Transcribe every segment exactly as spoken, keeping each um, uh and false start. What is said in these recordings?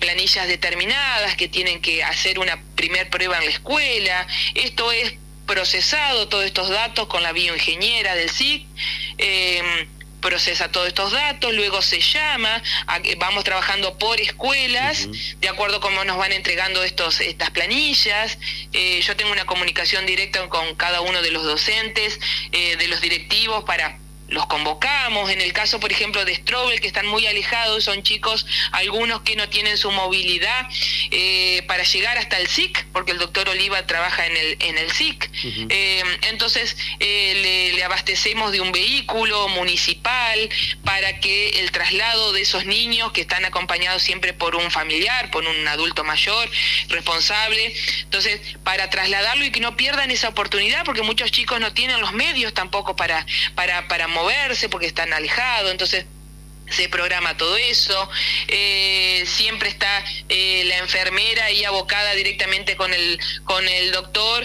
planillas determinadas, que tienen que hacer una primer prueba en la escuela. Esto es procesado, todos estos datos con la bioingeniera del S I C, eh, procesa todos estos datos, luego se llama, a, vamos trabajando por escuelas, uh-huh. de acuerdo a cómo nos van entregando estos estas planillas. Eh, yo tengo una comunicación directa con cada uno de los docentes, eh, de los directivos, para los convocamos. En el caso, por ejemplo, de Strobel, que están muy alejados, son chicos, algunos que no tienen su movilidad eh, para llegar hasta el S I C, porque el doctor Oliva trabaja en el en el S I C. Uh-huh. Eh, entonces, eh, le, le abastecemos de un vehículo municipal para que el traslado de esos niños, que están acompañados siempre por un familiar, por un adulto mayor, responsable, entonces, para trasladarlo y que no pierdan esa oportunidad, porque muchos chicos no tienen los medios tampoco para, para, para moverse porque están alejados. Entonces se programa todo eso. Eh, siempre está eh, la enfermera ahí abocada directamente con el con el doctor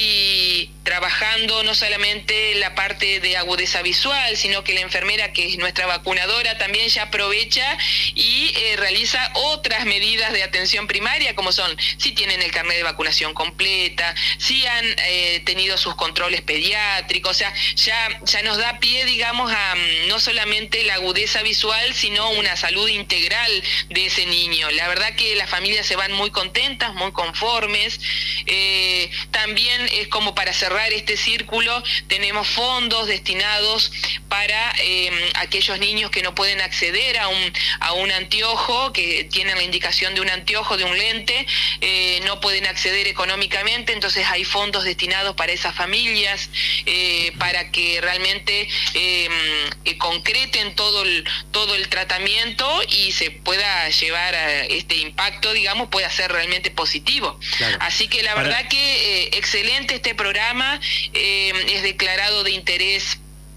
y trabajando no solamente la parte de agudeza visual, sino que la enfermera, que es nuestra vacunadora, también ya aprovecha y eh, realiza otras medidas de atención primaria, como son si tienen el carnet de vacunación completa, si han eh, tenido sus controles pediátricos. O sea, ya, ya nos da pie, digamos, a no solamente la agudeza visual, sino una salud integral de ese niño. La verdad que las familias se van muy contentas, muy conformes. Eh, también es como para cerrar este círculo, tenemos fondos destinados para eh, aquellos niños que no pueden acceder a un a un anteojo, que tienen la indicación de un anteojo, de un lente, eh, no pueden acceder económicamente. Entonces hay fondos destinados para esas familias, eh, para que realmente eh, eh, concreten todo el todo el tratamiento y se pueda llevar a este impacto, digamos, pueda ser realmente positivo. Claro. Así que la para... verdad que eh, excelente este programa. Eh, es declarado de interés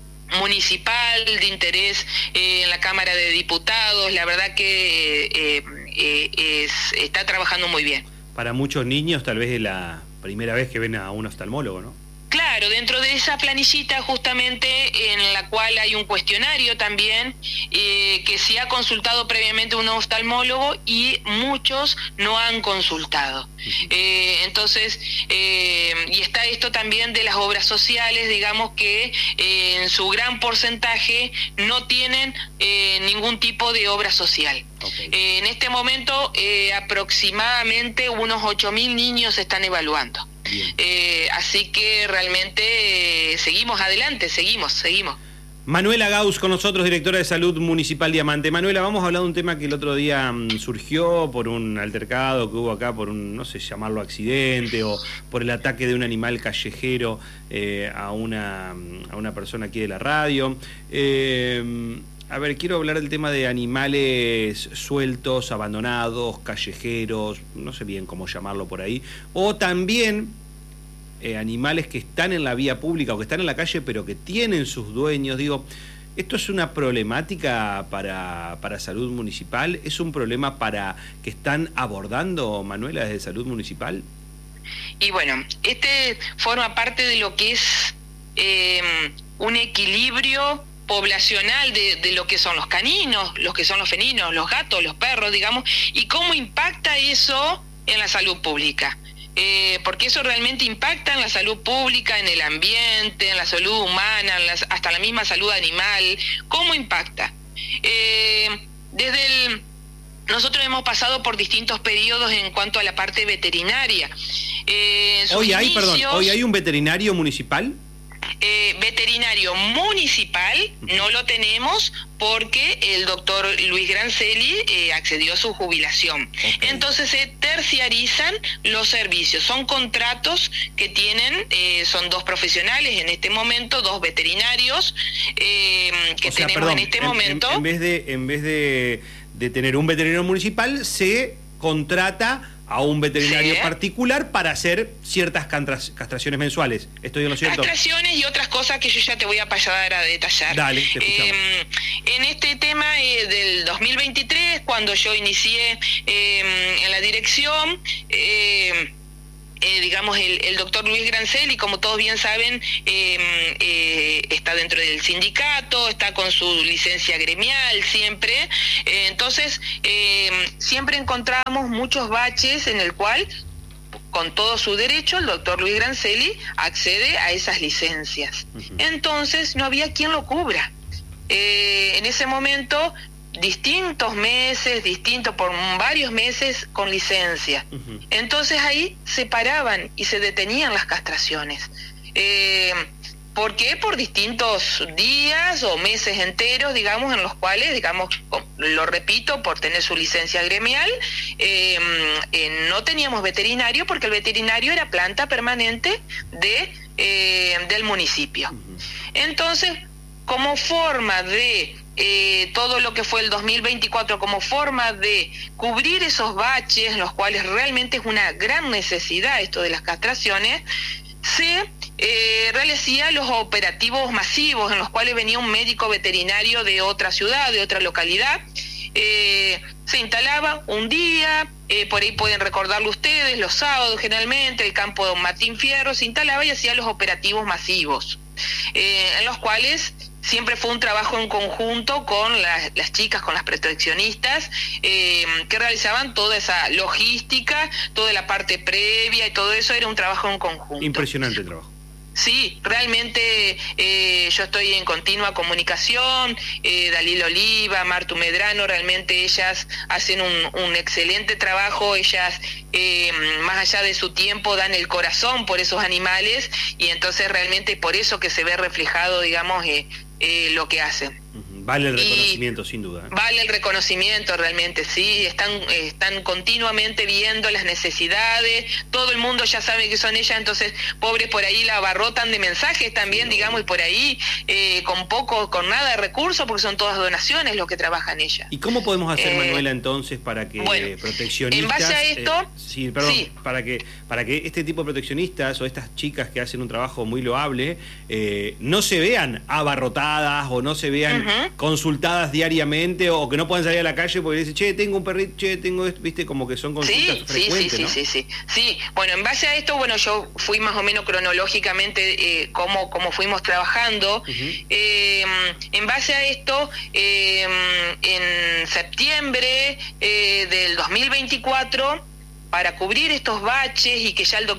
municipal, de interés eh, en la Cámara de Diputados. La verdad que eh, eh, es, está trabajando muy bien. Para muchos niños tal vez es la primera vez que ven a un oftalmólogo, ¿no? Claro, dentro de esa planillita justamente en la cual hay un cuestionario también, eh, que se ha consultado previamente un oftalmólogo y muchos no han consultado. Eh, entonces, eh, y está esto también de las obras sociales, digamos que eh, en su gran porcentaje no tienen eh, ningún tipo de obra social. Okay. Eh, en este momento eh, aproximadamente unos ocho mil niños se están evaluando. Eh, así que realmente eh, seguimos adelante, seguimos, seguimos. Manuela Gauss con nosotros, directora de Salud Municipal Diamante. Manuela, vamos a hablar de un tema que el otro día um, surgió por un altercado que hubo acá, por un, no sé, llamarlo accidente, o por el ataque de un animal callejero eh, a, una, a una persona aquí de la radio. Eh, A ver, quiero hablar del tema de animales sueltos, abandonados, callejeros, no sé bien cómo llamarlo por ahí, o también eh, animales que están en la vía pública o que están en la calle pero que tienen sus dueños. Digo, ¿esto es una problemática para, para Salud Municipal? ¿Es un problema para que están abordando, Manuela, desde Salud Municipal? Y bueno, este forma parte de lo que es eh, un equilibrio poblacional de, de lo que son los caninos, los que son los felinos, los gatos, los perros, digamos, y cómo impacta eso en la salud pública. Eh, porque eso realmente impacta en la salud pública, en el ambiente, en la salud humana, en las, hasta la misma salud animal. ¿Cómo impacta? Eh, desde el... Nosotros hemos pasado por distintos periodos en cuanto a la parte veterinaria. Eh, hoy hay, inicios, perdón, ¿hoy hay un veterinario municipal? Eh, veterinario municipal no lo tenemos porque el doctor Luis Grancelli eh, accedió a su jubilación. Okay. Entonces se terciarizan los servicios, son contratos que tienen, eh, son dos profesionales en este momento, dos veterinarios eh, que o sea, tenemos perdón, en este en, momento. En, en vez de, en vez de, de tener un veterinario municipal, se contrata a un veterinario sí. particular para hacer ciertas castraciones mensuales. ¿Estoy en lo cierto? Castraciones y otras cosas que yo ya te voy a pasar a detallar. Dale, te escuchamos. Eh, en este tema eh, del dos mil veintitrés, cuando yo inicié eh, en la dirección, eh, Eh, digamos, el, el doctor Luis Grancelli, como todos bien saben, eh, eh, está dentro del sindicato, está con su licencia gremial siempre, eh, entonces eh, siempre encontramos muchos baches en el cual, con todo su derecho, el doctor Luis Grancelli accede a esas licencias. Uh-huh. Entonces no había quien lo cubra. Eh, en ese momento, distintos meses, distintos por varios meses con licencia. Uh-huh. Entonces ahí se paraban y se detenían las castraciones. Eh, ¿Por qué? Por distintos días o meses enteros, digamos, en los cuales, digamos, lo repito, por tener su licencia gremial, eh, eh, no teníamos veterinario porque el veterinario era planta permanente de eh, del municipio. Uh-huh. Entonces, como forma de eh, todo lo que fue el dos mil veinticuatro, como forma de cubrir esos baches, los cuales realmente es una gran necesidad esto de las castraciones, se eh, realizaba los operativos masivos en los cuales venía un médico veterinario de otra ciudad, de otra localidad, eh, se instalaba un día, eh, por ahí pueden recordarlo ustedes, los sábados generalmente, el campo de Don Martín Fierro, se instalaba y hacía los operativos masivos, eh, en los cuales siempre fue un trabajo en conjunto con la, las chicas, con las proteccionistas, eh, que realizaban toda esa logística, toda la parte previa y todo eso era un trabajo en conjunto. Impresionante el trabajo. Sí, realmente eh, yo estoy en continua comunicación, eh, Dalil Oliva, Martu Medrano, realmente ellas hacen un, un excelente trabajo, ellas eh, más allá de su tiempo dan el corazón por esos animales y entonces realmente por eso que se ve reflejado, digamos, eh, eh, lo que hacen. Vale el reconocimiento, y sin duda. ¿eh? Vale el reconocimiento, realmente, sí. Están están continuamente viendo las necesidades. Todo el mundo ya sabe que son ellas, entonces, pobres por ahí la abarrotan de mensajes también, sí, digamos, y por ahí eh, con poco, con nada de recursos, porque son todas donaciones lo que trabajan ellas. ¿Y cómo podemos hacer, eh, Manuela, entonces, para que bueno, proteccionistas... En base a esto... Eh, sí, perdón, sí. Para, que, para que este tipo de proteccionistas o estas chicas que hacen un trabajo muy loable eh, no se vean abarrotadas o no se vean... Uh-huh. consultadas diariamente o que no puedan salir a la calle porque dicen, che, tengo un perrito, che, tengo esto, viste, como que son consultas sí, frecuentes, sí, sí, ¿no? sí, sí, sí, sí. Bueno, en base a esto, bueno, yo fui más o menos cronológicamente eh, cómo, cómo fuimos trabajando. Uh-huh. eh, en base a esto, eh, en septiembre eh, del dos mil veinticuatro, para cubrir estos baches y que ya el doctor